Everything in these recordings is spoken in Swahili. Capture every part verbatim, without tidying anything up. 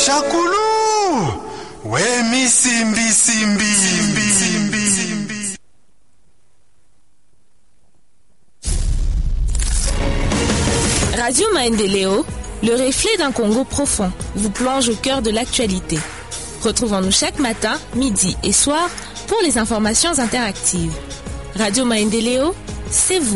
Shakulu, we misimbi simbi simbi simbi. Radio Maendeleo, le reflet d'un Congo profond, vous plonge au cœur de l'actualité. Retrouvons-nous chaque matin, midi et soir pour les informations interactives. Radio Maendeleo, c'est vous.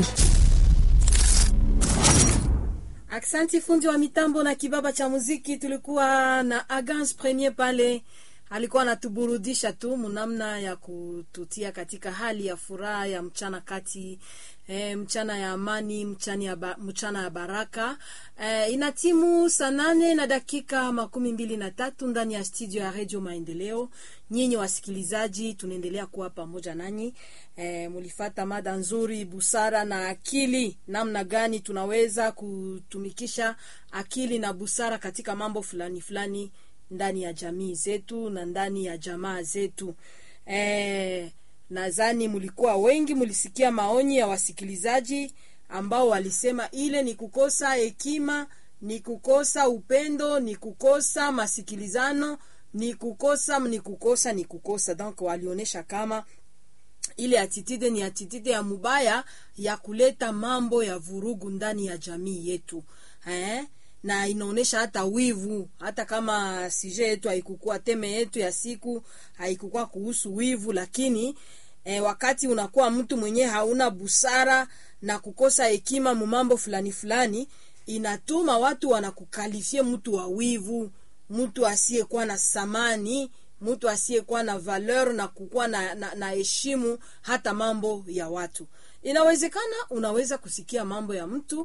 Aksanti fundi wa mitambo na kibaba cha muziki. Tulikuwa na Agence Premier pale, alikuwa anatuburudisha tu mnamna ya kututia katika hali ya furaha ya mchana kati, e, mchana ya amani, mchana ya, ba, mchana ya baraka. E, inatimu saa nane na dakika makumi mbili na tatu ndani ya studio ya Radio Maendeleo. Nyinyi wasikilizaji, tunaendelea kuwa pamoja nanyi. E, mulifata mada nzuri, busara na akili, namna gani tunaweza kutumikisha akili na busara katika mambo fulani fulani ndani ya jamii zetu na ndani ya jamaa zetu. E, nadhani mulikuwa wengi mulisikia maoni ya wasikilizaji ambao walisema ile ni kukosa hekima, ni kukosa upendo, ni kukosa masikilizano, ni kukosa ni kukosa ni kukosa. Donc walionyesha kama ile attitude ni attitude ya mubaya ya kuleta mambo ya vurugu ndani ya jamii yetu. Eh? Na inaonesha hata wivu, hata kama sije yetu haikukua, teme yetu ya siku haikukua kuhusu wivu, lakini eh, wakati unakuwa mtu mwenye hauna busara na kukosa hekima mambo fulani fulani, inatuma watu wanakukalifia mtu wa wivu, mtu asiyekuwa na samani, mtu asiyekuwa na valeur na kukua na, na, na heshimu hata mambo ya watu. Inawezekana unaweza kusikia mambo ya mtu